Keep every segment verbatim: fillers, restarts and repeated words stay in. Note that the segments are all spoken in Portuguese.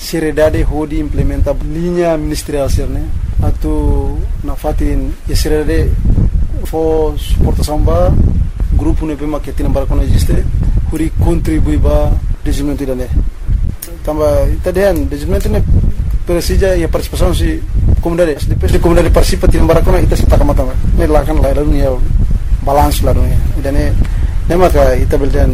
seriedade hodi implementa linha ministerial sirne atu na fatin ya seriedade fo suportação ba grupo ne bema que tinha barco não existe huri contribui ba desenvolvimento dane tamba itadean desenvolvimento ne persija ya participação si comunidade depois de comunidade participa tinha barco não ita sita kamata ne lakan la dunia balance la dunia dane ne maka ita beldan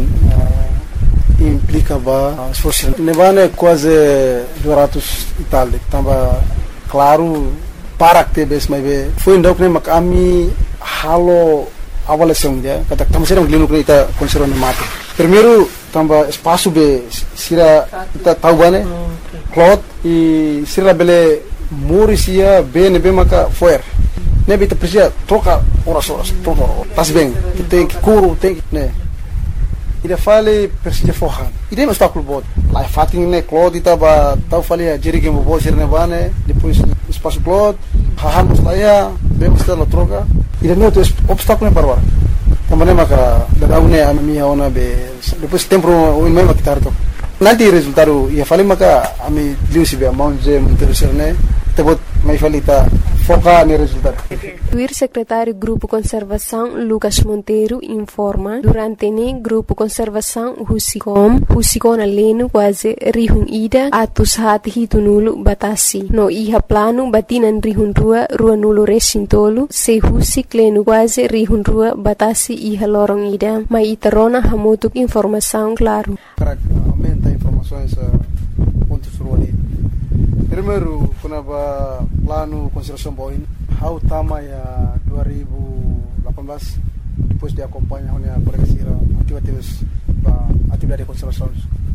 implica ba esforço nevane quase duzentos e tal tamba claro para que bes mais be foi então que mak ami halo avaliação dia kata tamo serang lino que ita considerando mate primeiro tamba espaço be sira ita tahu bane cloth e sira bele murisia bene be maka foer ne bita precisa troca horas horas troca tas bem tem que curo tem né ida fale persija fohan ida obstáculo bot lá fatin ne cloth ita ba tau fale jeri que bo ser ne bane depois espaço cloth hahamos lá ya vemos la troca ida no obstáculo ne barbar também maka da une a minha ona be depois tempo o mesmo que tarto nanti resultado ia fale maka ami liu sibe amonje interesserne tebot mai falita foca no resultado. O secretário Grupo Conservação Lucas Monteiro informa durante o Grupo Conservação Husicom Husicom aleno quase rihun ida atus hati hitu nulu batasi no iha plano batinan rihun rua rua nulu resintolu se husik leno quase rihun rua batasi iha lorong ida mai iterona hamutuk informação claro. Aumenta informações pontos ruani. Primeiro, quando a plano conservação boin, how tama ya dua ribu lapan belas, depois de acompanhar a pregasira atividades ba atividade de conservação.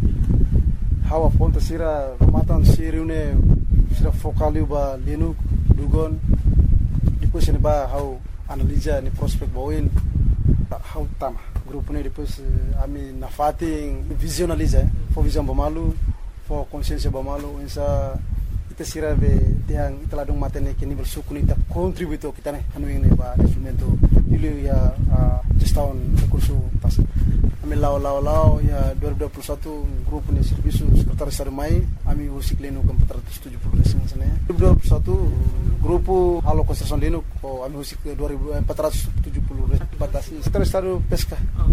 How a ponta sira matan siri une sira focaliu ba linu dugon, depois ne ba how analisa ni prospect boin, how tama grupo ne depois ami na fating visualiza, for visão bamalu, for consciência bamalu, insa sira be yang itelah dong matene ke nível suku ni ta contributo kita ne anu ini ba instrumento ilu ya gestão recurso pas ami lao lao lao ya dua ribu dua puluh satu grupo ni serviço sekretaris sarmai ami usik leno ke empat ratus tujuh puluh desa sana dua ribu dua puluh satu grupo halo konstruksi leno ko ami usik dua ribu empat ratus tujuh puluh batasi sekretaris saru pesca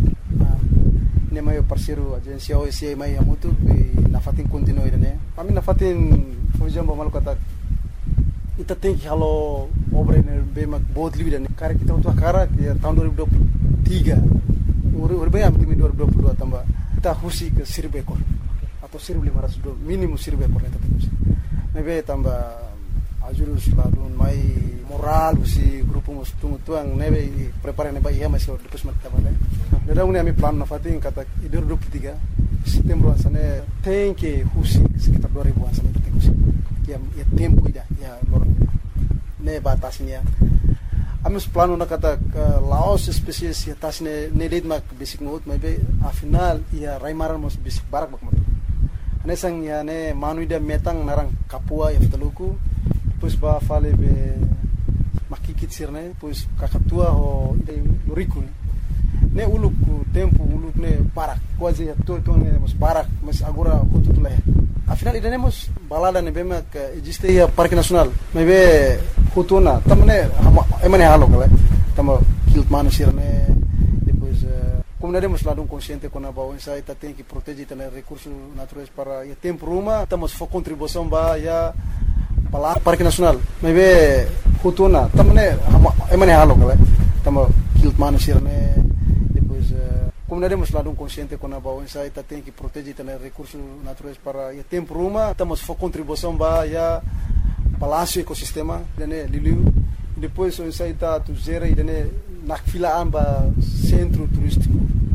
ne mai parceiro agência O S I mai amutu na fatin continue ne ami na fatin por exemplo, malu kata kita tem que halo obra ne bem बहुत livre ne cara kita untuk cara ya tahun dua ribu dua puluh tiga ur bem am kimi dua ribu dua puluh dua tambah kita husi ke seribu ekor atau seribu lima ratus minimum seribu ekor kita husi nebe tambah ajurus ladun mai moral husi grupo mus tungu tuang nebe prepare neba iya masih depois mat tambah ne ada une ami plan na fatin kata dua ribu dua puluh tiga setembro sana tem que husi sekitar dua ribu sana ya ya tempo ida ya lorong ne batasnya amus plano na kata laos spesies ya tasne ne date mak basic note maybe afinal ya raimaran mos basic barak bak mat anesang ya ne manuida metang narang kapua ya teluku depois ba fale be makikit sirne depois kakatua ho ide loriku ne uluk tempo uluk ne barak quase ya to to ne mos barak mas agora kututula afinal idanemos balada ne bema que existe ya parque nacional maybe hutuna tamne emane halo kala tamo kilt manusir ne depois como neremos lá um consciente com a balança ita tem que proteger também recursos naturais para ya tempo ruma estamos for contribuição ba ya para parque nacional maybe hutuna tamne emane halo kala tamo kilt manusir ne como neremos lá um consciente com a balança ita tem que proteger também recursos naturais para ya tempo ruma estamos for contribuição ba ya palácio ecosistema dene liliu depois o insaita tu zera dene na filaan ba centro turístico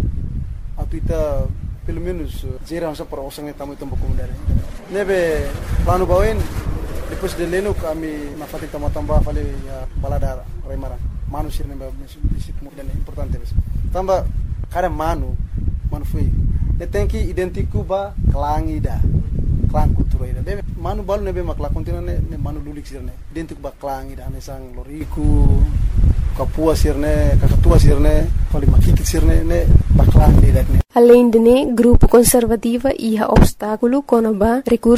atuita pelo menos zera hansa para osang tamu tambo comunidade nebe plano bawen depois de leno kami na fatin tamatamba fale ya balada raimara manusir ne ba bisik dene importante bes tamba cara manu manu foi ele tem que identificar ba klang ida klang kultura ida be manu balu ne be makla kontina ne manu lulik sirne identificar ba klang ida ne sang loriku kapua sirne kakatua sirne fali makikit sirne ne ba klang ida ne além de ne grupo conservativa e obstáculo com ba recurso